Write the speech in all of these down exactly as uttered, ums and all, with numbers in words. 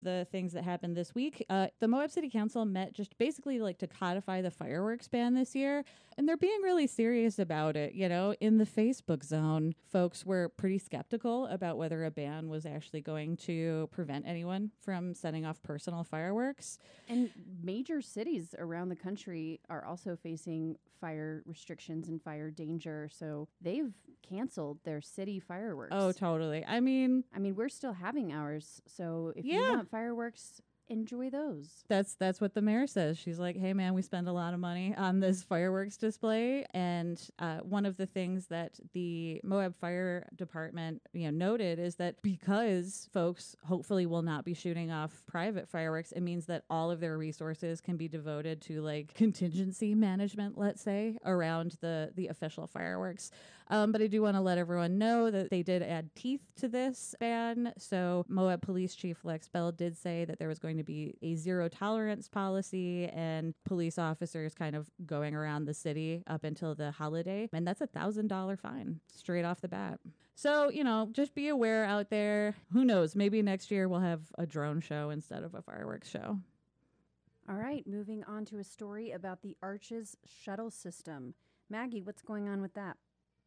the things that happened this week. Uh, the Moab City Council met just basically like to codify the fireworks ban this year, and they're being really serious about it. You know, in the Facebook zone, folks were pretty skeptical about whether a ban was actually going to prevent anyone from setting off personal fireworks. And major cities around the country are also facing fire restrictions and fire danger. So they've canceled their city fireworks. Oh, totally. I mean, I mean, we're still having ours. So if Yeah. you want fireworks, enjoy those. That's that's what the mayor says. She's like, "Hey, man, we spend a lot of money on this fireworks display." And uh, one of the things that the Moab Fire Department, you know, noted is that because folks hopefully will not be shooting off private fireworks, it means that all of their resources can be devoted to like contingency management, let's say, around the the official fireworks. Um, but I do want to let everyone know that they did add teeth to this ban. So Moab Police Chief Lex Bell did say that there was going to be a zero tolerance policy and police officers kind of going around the city up until the holiday. And that's a thousand dollar fine straight off the bat. So, you know, just be aware out there. Who knows? Maybe next year we'll have a drone show instead of a fireworks show. All right, moving on to a story about the Arches shuttle system. Maggie, what's going on with that?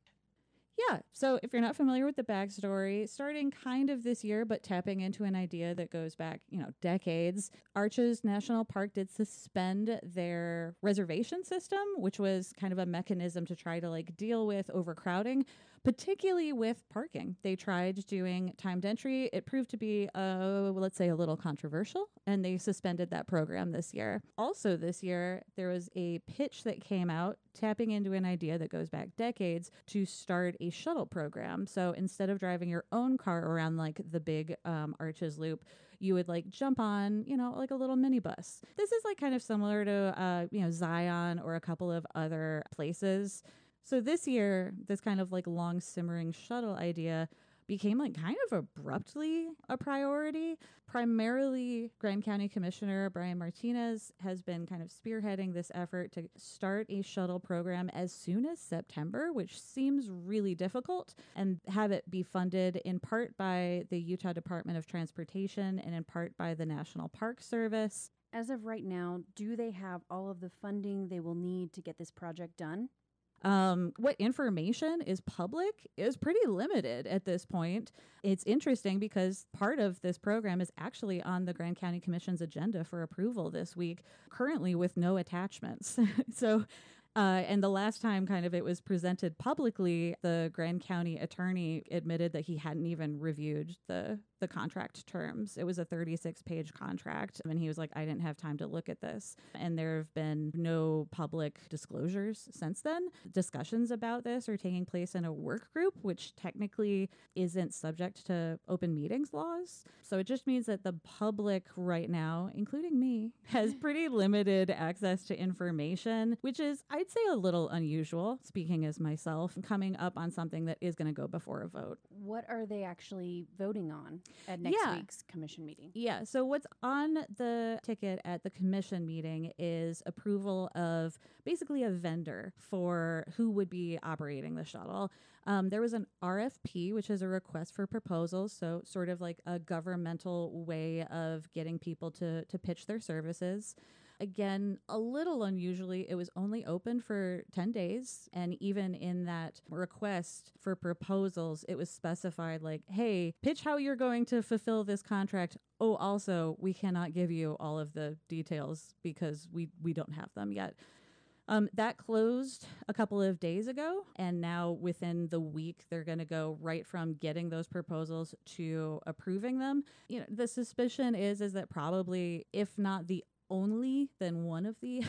Yeah. So if you're not familiar with the backstory, starting kind of this year, but tapping into an idea that goes back, you know, decades, Arches National Park did suspend their reservation system, which was kind of a mechanism to try to like deal with overcrowding, particularly with parking. They tried doing timed entry. It proved to be, uh, let's say, a little controversial, and they suspended that program this year. Also this year, there was a pitch that came out tapping into an idea that goes back decades to start a shuttle program. So instead of driving your own car around like the big um, Arches loop, you would like jump on, you know, like a little minibus. This is like kind of similar to, uh, you know, Zion or a couple of other places. So this year, this kind of like long simmering shuttle idea became like kind of abruptly a priority. Primarily, Grand County Commissioner Brian Martinez has been kind of spearheading this effort to start a shuttle program as soon as September, which seems really difficult, and have it be funded in part by the Utah Department of Transportation and in part by the National Park Service. As of right now, do they have all of the funding they will need to get this project done? Um, what information is public is pretty limited at this point. It's interesting because part of this program is actually on the Grand County Commission's agenda for approval this week, currently with no attachments. so Uh, and the last time kind of it was presented publicly, the Grand County attorney admitted that he hadn't even reviewed the the contract terms. It was a thirty-six page contract. And he was like, I didn't have time to look at this. And there have been no public disclosures since then. Discussions about this are taking place in a work group, which technically isn't subject to open meetings laws. So it just means that the public right now, including me, has pretty limited access to information, which is, I'd say, a little unusual, speaking as myself, coming up on something that is going to go before a vote. What are they actually voting on at next Yeah. week's commission meeting? Yeah. So what's on the ticket at the commission meeting is approval of basically a vendor for who would be operating the shuttle. Um, there was an R F P, which is a request for proposals. So sort of like a governmental way of getting people to, to pitch their services. Again, a little unusually, it was only open for ten days. And even in that request for proposals, it was specified like, hey, pitch how you're going to fulfill this contract. Oh, also, we cannot give you all of the details because we, we don't have them yet. Um, that closed a couple of days ago, and now within the week, they're going to go right from getting those proposals to approving them. You know, the suspicion is is that probably, if not the only, then one of the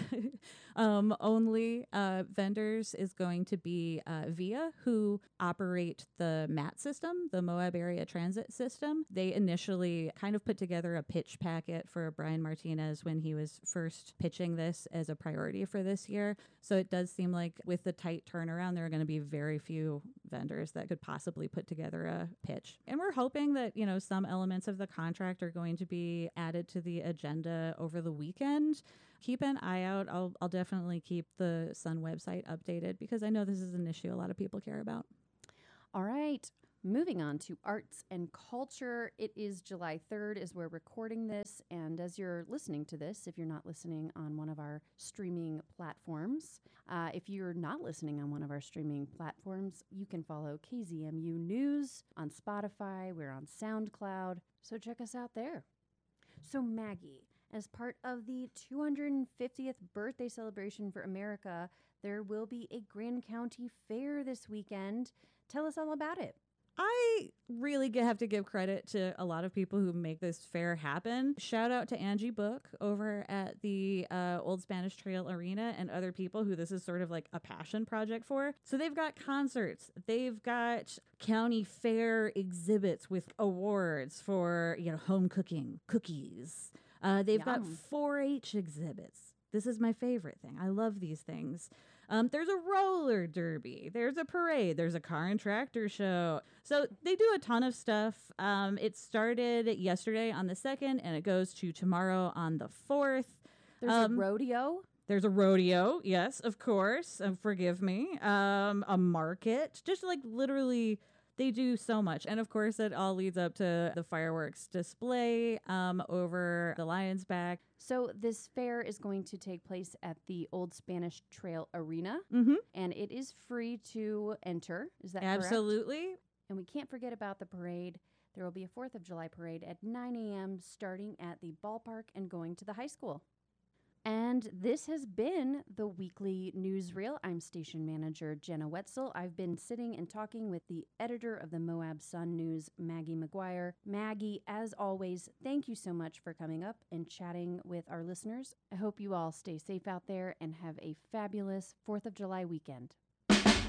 um, only uh, vendors is going to be uh, VIA, who operate the M A T system, the Moab Area Transit System. They initially kind of put together a pitch packet for Brian Martinez when he was first pitching this as a priority for this year. So it does seem like with the tight turnaround, there are going to be very few vendors that could possibly put together a pitch. And we're hoping that, you know, some elements of the contract are going to be added to the agenda over the weekend. Keep an eye out. I'll, I'll definitely keep the Sun website updated because I know this is an issue a lot of people care about. All right. Moving on to arts and culture. It is July third as we're recording this. And as you're listening to this, if you're not listening on one of our streaming platforms, uh, if you're not listening on one of our streaming platforms, you can follow K Z M U News on Spotify. We're on SoundCloud. So check us out there. So Maggie, as part of the two hundred fiftieth birthday celebration for America, there will be a Grand County Fair this weekend. Tell us all about it. I really g- have to give credit to a lot of people who make this fair happen. Shout out to Angie Book over at the uh, Old Spanish Trail Arena and other people who this is sort of like a passion project for. So they've got concerts, they've got county fair exhibits with awards for, you know, home cooking, cookies. Uh, they've got Yum. four H exhibits. This is my favorite thing. I love these things. Um, there's a roller derby. There's a parade. There's a car and tractor show. So they do a ton of stuff. Um, it started yesterday on the second, and it goes to tomorrow on the fourth. There's Um, a rodeo. There's a rodeo. Yes, of course. Uh, forgive me. Um, a market. Just like literally, they do so much. And of course, it all leads up to the fireworks display um, over the Lion's Back. So this fair is going to take place at the Old Spanish Trail Arena, Mm-hmm. and it is free to enter. Is that correct? Absolutely. And we can't forget about the parade. There will be a fourth of July parade at nine a.m. starting at the ballpark and going to the high school. And this has been the weekly newsreel. I'm station manager Jenna Wetzel. I've been sitting and talking with the editor of the Moab Sun News, Maggie McGuire. Maggie, as always, thank you so much for coming up and chatting with our listeners. I hope you all stay safe out there and have a fabulous fourth of July weekend.